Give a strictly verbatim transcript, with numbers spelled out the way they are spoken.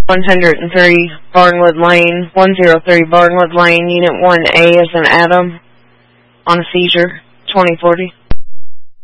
one hundred three Barnwood Lane, one oh three Barnwood Lane, Unit one A as an Adam, on a seizure, twenty forty.